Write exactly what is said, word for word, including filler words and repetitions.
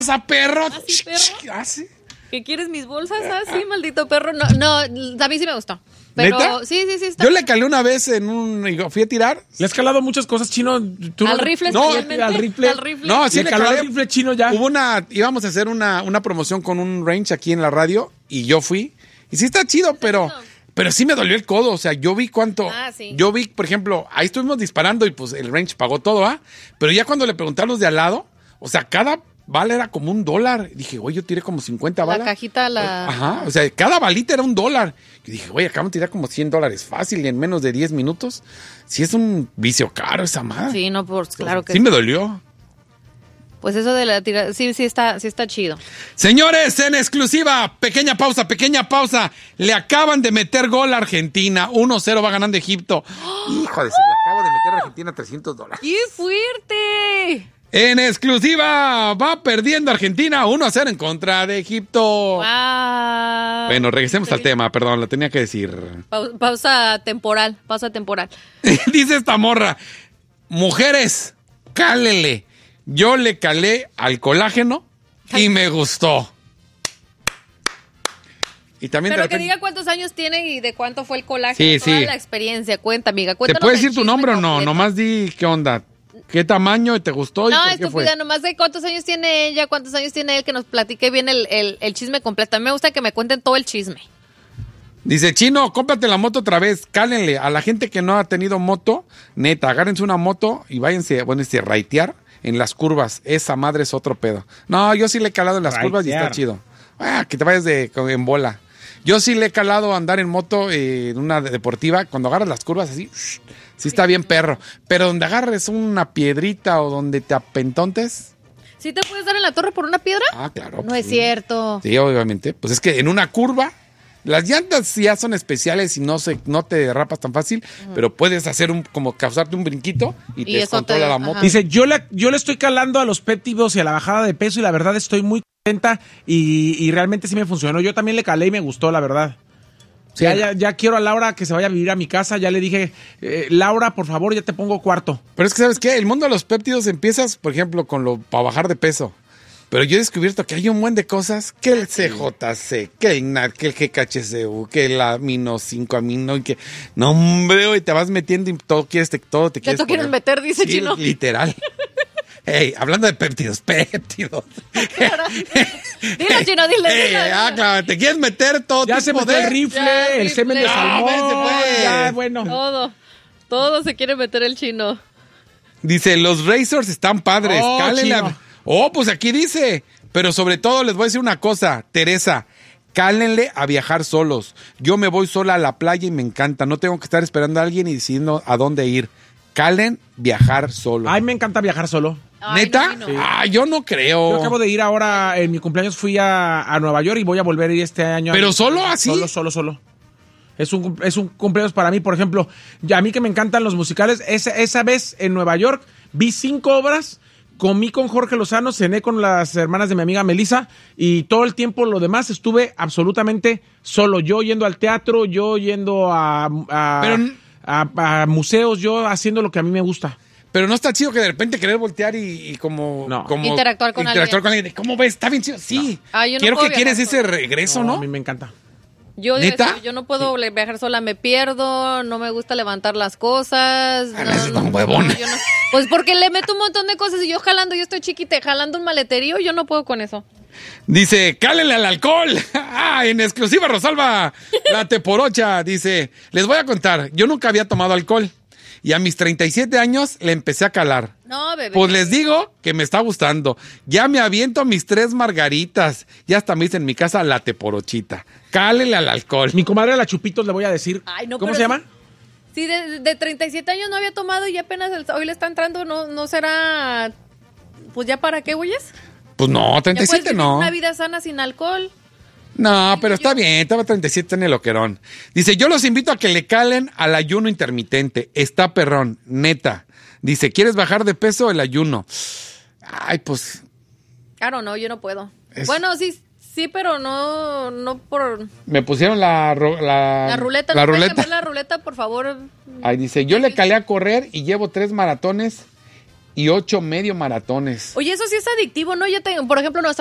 a perro. ¿Ah, sí, perro? ¿Ah, sí? ¿Qué quieres mis bolsas? Ah, sí, maldito perro. No, no, a mí sí me gustó. Pero ¿Neta? sí, sí, sí. Está Yo le calé una vez en un... Fui a tirar. Le has calado muchas cosas, Chino. ¿Tú al no, rifle no, especialmente. al rifle. Al rifle. No, sí le le caló calé. al rifle chino ya. Hubo una... Íbamos a hacer una, una promoción con un range aquí en la radio y yo fui. Y sí está chido, pero... chido. Pero sí me dolió el codo, o sea, yo vi cuánto... Ah, sí. Yo vi, por ejemplo, ahí estuvimos disparando y pues el range pagó todo, ¿ah? Pero ya cuando le preguntaron los de al lado, o sea, cada bala era como un dólar. Dije, güey, yo tiré como cincuenta balas. La cajita, la... Ajá, o sea, cada balita era un dólar. Yo dije, güey, acabamos de tirar como cien dólares fácil y en menos de diez minutos. Sí es un vicio caro esa madre. Sí, no, pues claro que sí. Sí me dolió. Pues eso de la tirada, sí, sí está, sí está chido. Señores, en exclusiva, pequeña pausa, pequeña pausa. Le acaban de meter gol a Argentina. uno cero va ganando Egipto. Hijo de se le acabo de meter a Argentina trescientos dólares. ¡Qué fuerte! En exclusiva, va perdiendo Argentina uno a cero en contra de Egipto. Wow. Bueno, regresemos Sí. al tema, perdón, lo tenía que decir. Pau- pausa temporal, pausa temporal. Dice esta morra, mujeres, cálele. Yo le calé al colágeno y me gustó. Y también Pero de que repente, diga cuántos años tiene y de cuánto fue el colágeno. Sí, Toda sí. la experiencia, cuenta, amiga. ¿te Cuéntanos puedes el decir tu chisme nombre o no? completo. Nomás di qué onda. ¿Qué tamaño te gustó y No, por qué fue? estúpida, nomás de cuántos años tiene ella, cuántos años tiene él, que nos platique bien el, el, el chisme completo. A mí me gusta que me cuenten todo el chisme. Dice, Chino, cómprate la moto otra vez, cálenle. A la gente que no ha tenido moto, neta, agárrense una moto y váyanse, bueno, este, raitear en las curvas. Esa madre es otro pedo. No, yo sí le he calado en las Raitear. curvas y está chido. Ah, que te vayas de, en bola. Yo sí le he calado a andar en moto eh, en una deportiva. Cuando agarras las curvas así, sí está bien perro. Pero donde agarres una piedrita o donde te apentontes. ¿Sí te puedes dar en la torre por una piedra? Ah, claro. No pues es sí. cierto. Sí, obviamente. Pues es que en una curva, las llantas ya son especiales y no se, no te derrapas tan fácil, uh-huh. pero puedes hacer un, como causarte un brinquito y, y te descontrola la moto. Ajá. Dice, yo le, yo le estoy calando a los péptidos y a la bajada de peso y la verdad estoy muy contenta y, y realmente sí me funcionó. Yo también le calé y me gustó, la verdad. Sí. Ya, ya, ya quiero a Laura que se vaya a vivir a mi casa. Ya le dije, eh, Laura, por favor, ya te pongo cuarto. Pero es que, ¿sabes qué? El mundo de los péptidos empiezas, por ejemplo, con lo para bajar de peso. Pero yo he descubierto que hay un buen de cosas, que el C J C, que el I N A D, que el G K H C U, que el amino cinco amino y que... No, hombre, hoy te vas metiendo y todo, quieres, te, todo te quieres Ya tú quieres poner. meter, dice Sí, Chino. literal. Ey, hablando de péptidos, péptidos. Claro. Dile, Chino, dile. Ey, dile, ah, dile. claro, te quieres meter todo Ya tipo se metió de... el rifle, Ya, el rifle. semen de No, salmón. vente, pues. Ya, bueno. Todo, todo se quiere meter el Chino. Dice, los Razors están padres, Oh, cálenle a- Chino. Oh, pues aquí dice. Pero sobre todo les voy a decir una cosa, Teresa, cálenle a viajar solos. Yo me voy sola a la playa y me encanta. No tengo que estar esperando a alguien y decidiendo a dónde ir. Calen viajar solo. Ay, me encanta viajar solo. Ay, ¿Neta? no, Sí. no. Ah, yo no creo. Yo acabo de ir ahora, en mi cumpleaños fui a, a Nueva York y voy a volver a ir este año. ¿Pero solo así? Solo, solo, solo. Es un, es un cumpleaños para mí, por ejemplo. Ya a mí que me encantan los musicales, esa, esa vez en Nueva York vi cinco obras, comí con Jorge Lozano, cené con las hermanas de mi amiga Melissa y todo el tiempo lo demás estuve absolutamente solo. Yo yendo al teatro, yo yendo a, a, Pero- a, a museos, yo haciendo lo que a mí me gusta. Pero no está chido que de repente querer voltear y, y como, No. como... Interactuar con interactuar alguien. con alguien. ¿Cómo ves? Está bien chido. Sí. Ah, yo no Quiero puedo que quieres viajar ese sola. regreso, A ¿no? mí me encanta. Yo, digo, ¿Neta? yo no puedo viajar sola, me pierdo, no me gusta levantar las cosas. Ah, no, eso es no, tan huevona. no, yo no. Pues porque le meto un montón de cosas y yo jalando, yo estoy chiquita, jalando un maleterío, yo no puedo con eso. Dice, cálenle al alcohol. Ah, en exclusiva, Rosalba, la teporocha. Dice, les voy a contar, yo nunca había tomado alcohol. Y a mis treinta y siete años le empecé a calar. No, bebé. Pues les digo que me está gustando. Ya me aviento mis tres margaritas. Ya hasta me dicen en mi casa la teporochita. Cálele al alcohol. Mi comadre la Chupitos le voy a decir. Ay, no, ¿Cómo pero se llama? Sí, de, de treinta y siete años no había tomado y apenas el- hoy le está entrando, ¿no, no será? Pues ya para qué, huyes? Pues no, Ya treinta y puedes siete vivir no. una vida sana sin alcohol. No, pero está bien, estaba treinta y siete en el loquerón. Dice, yo los invito a que le calen al ayuno intermitente. Está perrón, neta. Dice, ¿quieres bajar de peso? El ayuno. Ay, pues... Claro, no, yo no puedo. Es- Bueno, sí, sí, pero no, no por Me pusieron la... ro- La, la ruleta. La ¿No puedes ruleta. cambiar la ruleta, por favor? Ahí dice, yo le calé a correr y llevo tres maratones y ocho medio maratones. Oye, eso sí es adictivo, ¿no? Yo tengo, por ejemplo, nuestra